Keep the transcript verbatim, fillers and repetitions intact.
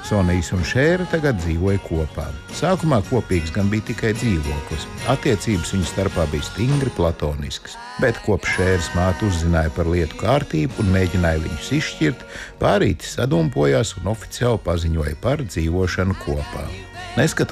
Sonijs un Šēra tagad dzīvoja kopā. Sākumā kopīgs gan bija tikai dzīvoklis. Attiecības viņu starpā bija stingri platoniskas. Bet kopš Šēras māte uzzināja par lietu kārtību un mēģināja viņus izšķirt, pārītis sadumpojās un oficiāli paziņoja par dzīvošanu kopā. Neskatoties